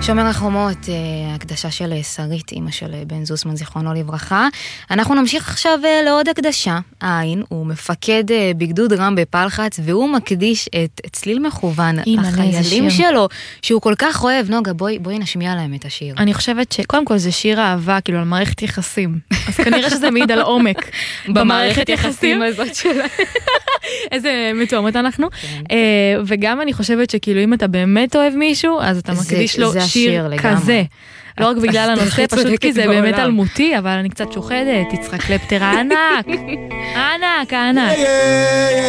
שומר החומות, הקדשה של שרית, אמא של בן זוסמן, זיכרונו לברכה. אנחנו נמשיך עכשיו לעוד הקדשה. העין הוא מפקד בגדוד רם בפלחץ, והוא מקדיש את צליל מכוון לחיילים שלו, שהוא כל כך אוהב. נוגה, בואי נשמיע להם את השיר. אני חושבת שקודם כל זה שיר אהבה, כאילו על מערכת יחסים. אז כנראה שזה מעיד על עומק במערכת יחסים הזאת שלה. איזה מתואמות אנחנו. וגם אני חושבת שכאילו אם אתה באמת אוהב מישהו, אז אתה מקדיש לו שיר כזה. לא רק בגלל הנושא, פשוט כי זה באמת אלמותי, אבל אני קצת שוחדת, יצחק קלפטר הענק. הענק.